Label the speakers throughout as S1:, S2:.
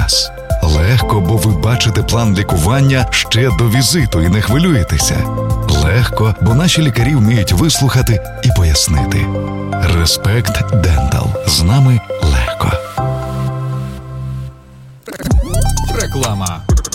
S1: нас. Легко, бо ви бачите план лікування ще до візиту і не хвилюєтеся. Легко, бо наші лікарі вміють вислухати і пояснити. Респект Дентал. З нами легко.
S2: Реклама.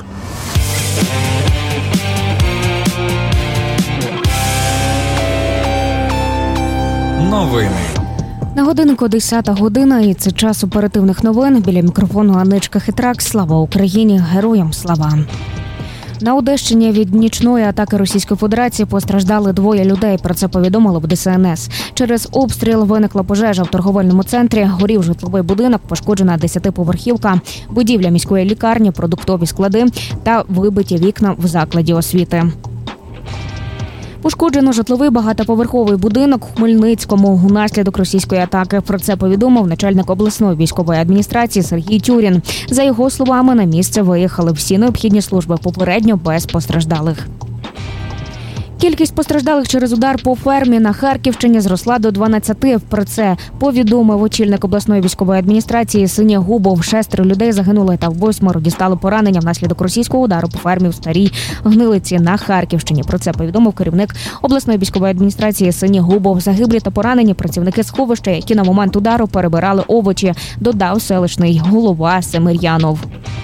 S2: Новини.
S3: На годиннику 10 година, і це час оперативних новин. Біля мікрофону Аничка Хитрак. Слава Україні! Героям слава! На Одещині від нічної атаки Російської Федерації постраждали 2 людей. Про це повідомили в ДСНС. Через обстріл виникла пожежа в торговельному центрі. Горів житловий будинок, пошкоджена 10-поверхівка, будівля міської лікарні, продуктові склади та вибиті вікна в закладі освіти. Пошкоджено житловий багатоповерховий будинок у Хмельницькому внаслідок російської атаки. Про це повідомив начальник обласної військової адміністрації Сергій Тюрін. За його словами, на місце виїхали всі необхідні служби, попередньо без постраждалих. Кількість постраждалих через удар по фермі на Харківщині зросла до 12. Про це повідомив очільник обласної військової адміністрації Синєгубов. 6 людей загинули та 8 дістали поранення внаслідок російського удару по фермі в Старій Гнилиці на Харківщині. Про це повідомив керівник обласної військової адміністрації Синєгубов. Загиблі та поранені працівники сховища, які на момент удару перебирали овочі, додав селищний голова Семир'янов.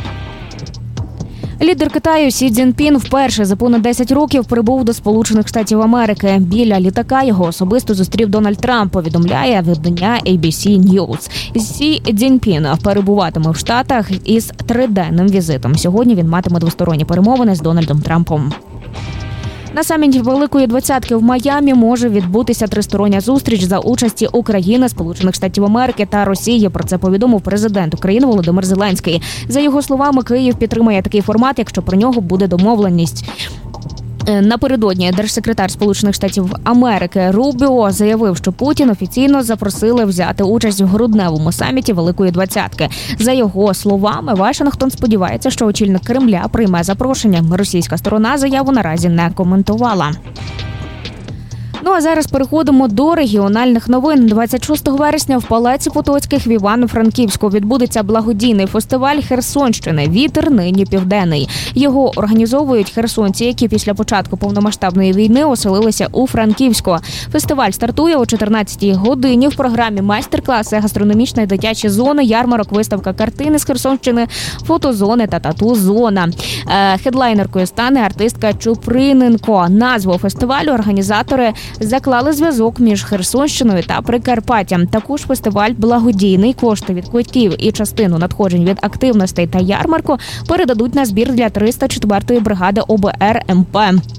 S3: Лідер Китаю Сі Цзіньпін вперше за понад 10 років прибув до Сполучених Штатів Америки. Біля літака його особисто зустрів Дональд Трамп, повідомляє видання ABC News. Сі Цзіньпін перебуватиме в Штатах із 3-денним візитом. Сьогодні він матиме двосторонні перемовини з Дональдом Трампом. На саміті Великої Двадцятки в Майамі може відбутися тристороння зустріч за участі України, Сполучених Штатів Америки та Росії. Про це повідомив президент України Володимир Зеленський. За його словами, Київ підтримає такий формат, якщо про нього буде домовленість. Напередодні держсекретар Сполучених Штатів Америки Рубіо заявив, що Путін офіційно запросили взяти участь в грудневому саміті Великої Двадцятки. За його словами, Вашингтон сподівається, що очільник Кремля прийме запрошення. Російська сторона заяву наразі не коментувала. Ну а зараз переходимо до регіональних новин. 26 вересня в Палаці Потоцьких в Івано-Франківську відбудеться благодійний фестиваль Херсонщини «Вітер нині південний». Його організовують херсонці, які після початку повномасштабної війни оселилися у Франківську. Фестиваль стартує о 14-й годині. В програмі майстер-класи, гастрономічна і дитячі зони, ярмарок, виставка картини з Херсонщини, фотозони та тату-зона. Хедлайнеркою стане артистка Чуприненко. Назву фестивалю організатори заклали зв'язок між Херсонщиною та Прикарпаттям. Також фестиваль благодійний. Кошти від квитків і частину надходжень від активностей та ярмарку передадуть на збір для 304-ї бригади ОБР МП.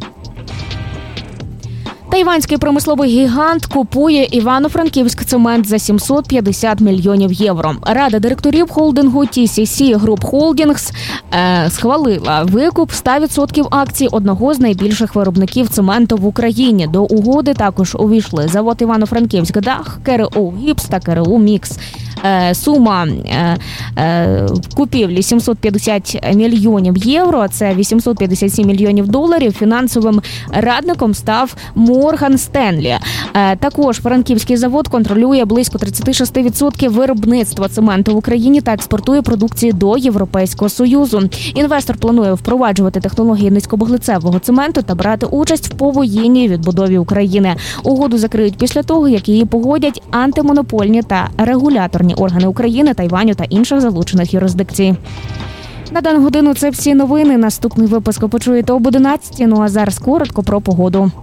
S3: Тайванський промисловий гігант купує Івано-Франківськ цемент за 750 мільйонів євро. Рада директорів холдингу TCC Group Holdings схвалила викуп 100% акцій одного з найбільших виробників цементу в Україні. До угоди також увійшли завод Івано-Франківськ Дах, КРУ Гіпс та КРУ Мікс. Сума купівлі 750 мільйонів євро, це 857 мільйонів доларів. Фінансовим радником став Морган Стенлі. Також Франківський завод контролює близько 36% виробництва цементу в Україні та експортує продукції до Європейського Союзу. Інвестор планує впроваджувати технології низьковуглецевого цементу та брати участь в повоєнній відбудові України. Угоду закриють після того, як її погодять антимонопольні та регуляторні органи України, Тайваню та інших залучених юрисдикцій. На дану годину це всі новини. Наступний випуск ви почуєте об 11:00. Ну а зараз коротко про погоду.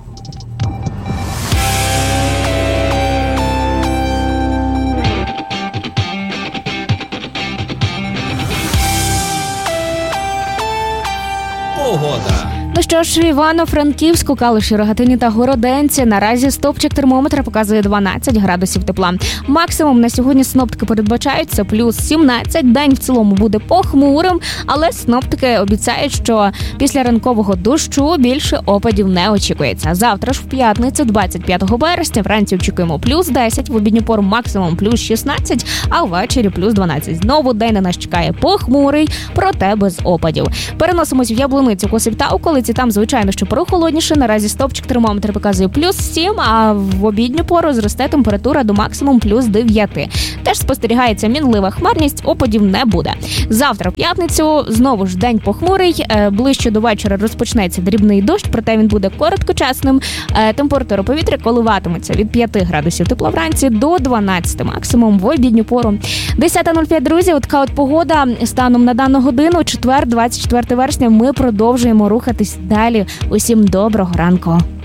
S2: Погода.
S3: Ну що ж, в Івано-Франківську, Калуші, Рогатині та Городенці наразі стопчик термометра показує 12 градусів тепла. Максимум на сьогодні синоптики передбачають це плюс 17. День в цілому буде похмурим, але синоптики обіцяють, що після ранкового дощу більше опадів не очікується. Завтра ж в п'ятницю, 25 вересня, вранці очікуємо плюс 10, в обідню пору максимум плюс 16, а ввечері плюс 12. Знову день на нас чекає похмурий, проте без опадів. Переносимось в Яблуницю, Косів та околиці столиці. Там, звичайно, що прохолодніше. Наразі стопчик термометра показує +7, а в обідню пору зросте температура до максимум +9. Теж спостерігається мінлива хмарність, опадів не буде. Завтра, в п'ятницю, знову ж день похмурий. Ближче до вечора розпочнеться дрібний дощ, проте він буде короткочасним. Температура повітря коливатиметься від 5 градусів тепла вранці до 12 максимум в обідню пору. 10:05, друзі, така от погода станом на дану годину. Четвер, 24 вересня, ми продовжуємо рухатись далі. Усім доброго ранку.